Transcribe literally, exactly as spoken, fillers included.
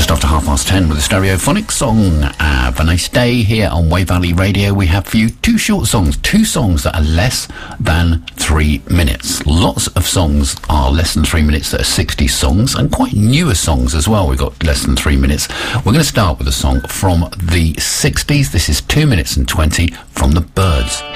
Just after half past ten with a stereophonic song. Uh, have a nice day here on Wave Valley Radio. We have for you two short songs, two songs that are less than three minutes. Lots of songs are less than three minutes that are sixties songs, and quite newer songs as well. We've got less than three minutes. We're going to start with a song from the sixties. This is two minutes and twenty from the Byrds.